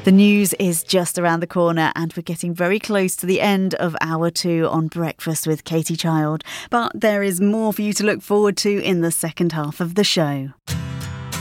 The news is just around the corner and we're getting very close to the end of hour 2 on Breakfast with Katie Child. But there is more for you to look forward to in the second half of the show.